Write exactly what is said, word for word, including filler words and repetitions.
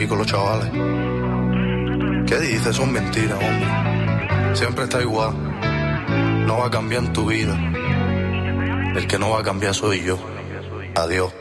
aquí con los chavales. ¿Qué dices? Son mentiras, hombre. Siempre está igual. No va a cambiar en tu vida. El que no va a cambiar soy yo. Adiós.